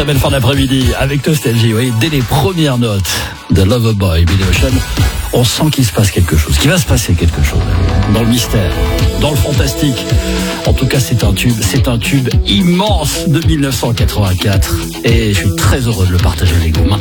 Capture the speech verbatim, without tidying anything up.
très belle fin d'après-midi avec Nostalgie. Oui, dès les premières notes de Loverboy, Billy Ocean, on sent qu'il se passe quelque chose, qu'il va se passer quelque chose dans le mystère, dans le fantastique. En tout cas, c'est un tube, c'est un tube immense de mille neuf cent quatre-vingt-quatre et je suis très heureux de le partager avec vous maintenant.